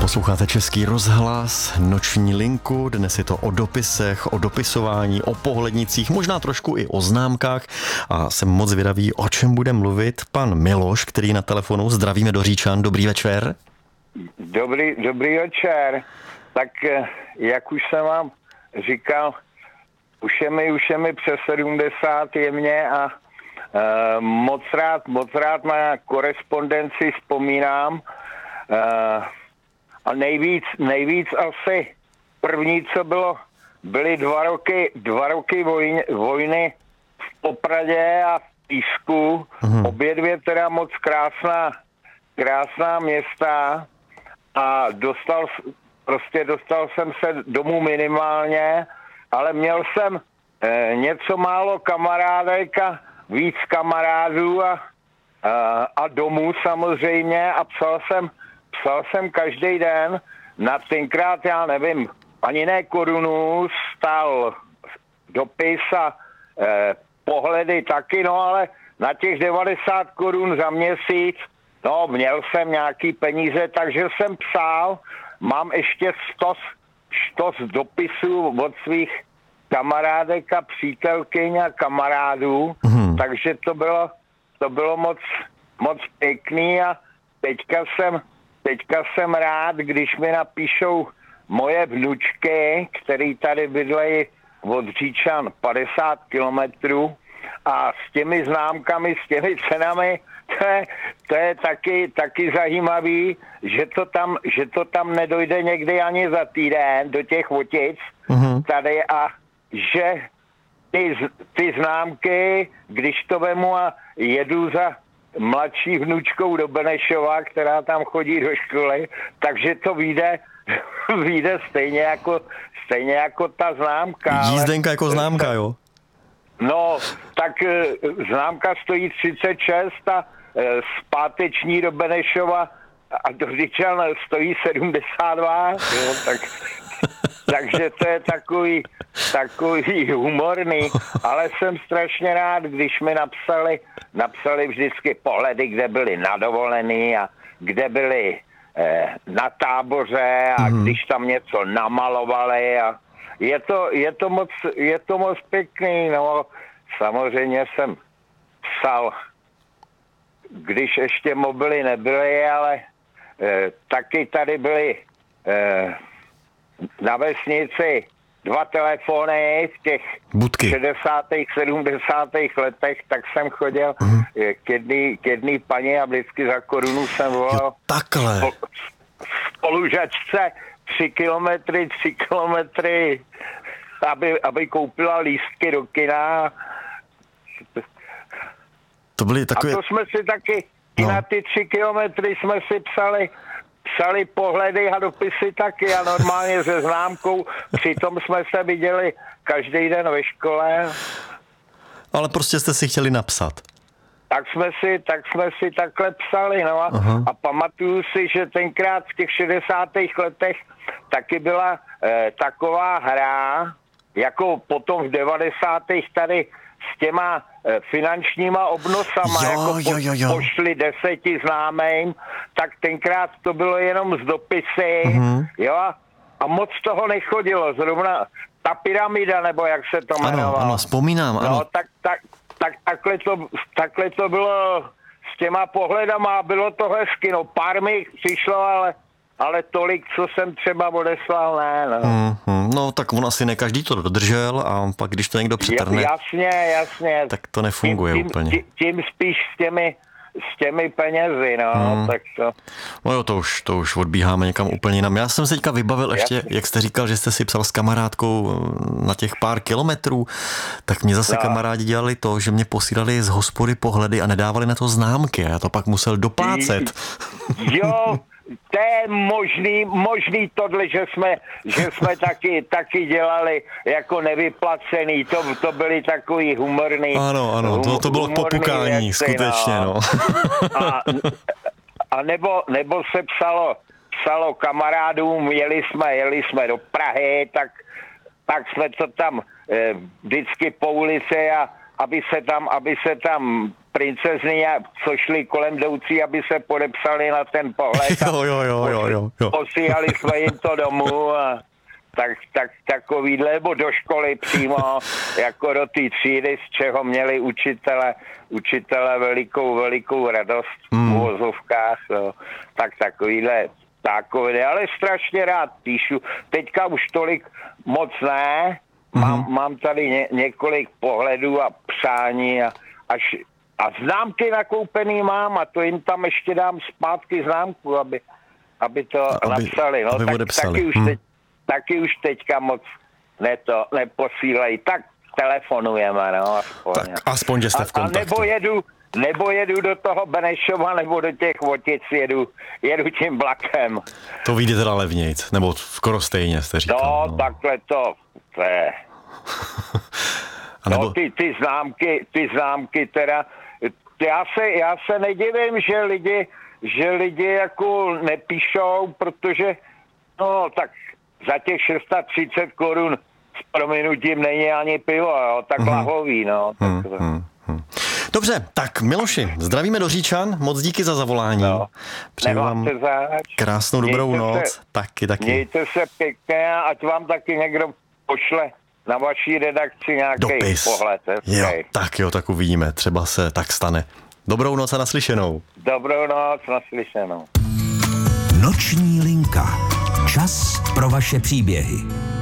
Posloucháte Český rozhlas, Noční linku, dnes je to o dopisech, o dopisování, o pohlednicích, možná trošku i o známkách a jsem moc zvědavý, o čem bude mluvit pan Miloš, který na telefonu. Zdravíme do Říčan, dobrý večer. Dobrý večer. Tak jak už jsem vám říkal, už je mi přes 70 jemně a moc rád na korespondenci vzpomínám. A nejvíc asi první, co byly 2 roky vojny v Popradě a v Písku. Obě dvě teda moc krásná města a dostal jsem se domů minimálně, ale měl jsem něco málo kamarádek a víc kamarádů a domů samozřejmě a psal jsem každý den. Na tenkrát, já nevím, ani ne korunu, stál dopis a pohledy taky, no ale na těch 90 korun za měsíc, no měl jsem nějaký peníze, takže jsem psal, mám ještě 100 dopisů od svých kamarádek a přítelkyň a kamarádů, takže to bylo moc pěkný a teďka jsem rád, když mi napíšou moje vnučky, který tady bydlejí od Říčan 50 kilometrů a s těmi známkami, s těmi cenami, to je taky zajímavý, že to tam nedojde někdy ani za týden do těch Votic tady a že ty známky, když to vemu a jedu za mladší vnučkou do Benešova, která tam chodí do školy, takže to vyjde stejně jako ta známka. Jízdenka jako známka, jo? No, tak známka stojí 36 a zpáteční do Benešova a do Říčan stojí 72, jo, takže to je takový humorný, ale jsem strašně rád, když mi napsali vždycky pohledy, kde byli na dovolený a kde byli na táboře a když tam něco namalovali a je to moc pěkný, no samozřejmě jsem psal, když ještě mobily nebyly, ale taky tady byly na vesnici 2 telefony v těch budky. 60. 70. letech, tak jsem chodil k jedný paní a vždycky za korunu jsem volal spolužačce 3 kilometry, aby koupila lístky do kina. To byly takové... A to jsme si taky, i na ty 3 kilometry jsme si psali pohledy a dopisy taky a normálně se známkou. Přitom jsme se viděli každý den ve škole. Ale prostě jste si chtěli napsat. Tak jsme si takhle psali, no a pamatuju si, že tenkrát v těch 60. letech taky byla taková hra, jako potom v 90. tady s těma finančníma obnosama, pošli 10 známým, tak tenkrát to bylo jenom z dopisy, jo, a moc toho nechodilo, zrovna ta pyramida, nebo jak se to jmenovalo. Ano, vzpomínám, ano. No, tak takhle to bylo s těma pohledama, bylo to hezky, no pár mi přišlo, ale tolik, co jsem třeba odeslal, ne, no. No, tak on asi ne každý to dodržel a pak, když to někdo přetrhne, jasně. Tak to nefunguje úplně. Tím spíš s těmi penězi, no, tak to... No jo, to už odbíháme někam úplně jinam. Já jsem se teďka vybavil ještě, jak jste říkal, že jste si psal s kamarádkou na těch pár kilometrů, tak mě zase kamarádi dělali to, že mě posílali z hospody pohledy a nedávali na to známky a já to pak musel doplácet. Jo, to je možný tohle, že jsme taky dělali jako nevyplacený, to byly takový humorný. Ano, to bylo popukání, věci, skutečně, no. A nebo se psalo kamarádům, jeli jsme do Prahy, tak jsme to tam vždycky po ulici a aby se tam princezny, co šli kolem jdoucí, aby se podepsali na ten pohled. Jo. Posílali jsme jim to domů a takovýhle, nebo do školy přímo, jako do té třídy, z čeho měli učitele velikou radost v uvozovkách, jo. Tak takovýhle, ale strašně rád píšu. Teďka už tolik moc ne, mám tady několik pohledů a přání a známky nakoupený mám a to jim tam ještě dám zpátky známku, aby to napsali. No, aby odepsali. Taky už teďka moc neposílají. Tak telefonujeme, no, aspoň. Tak aspoň, že jste v kontaktu. Nebo jedu do toho Benešova, nebo do těch Votic, jedu tím vlakem. To vyjde teda levnějc, nebo skoro stejně, jste říkal. No, takhle to je. No, ty známky teda, já se nedivím, že lidi jako nepíšou, protože, no, tak za těch 630 korun s prominutím není ani pivo, jo, tak lahový, no. Dobře, tak Miloši, zdravíme do Říčan, moc díky za zavolání. No, přeju vám krásnou dobrou noc. Taky. Mějte se pěkně, ať vám taky někdo pošle na vaší redakci nějaký pohled. Tak uvidíme, třeba se tak stane. Dobrou noc a naslyšenou. Dobrou noc, naslyšenou. Noční linka. Čas pro vaše příběhy.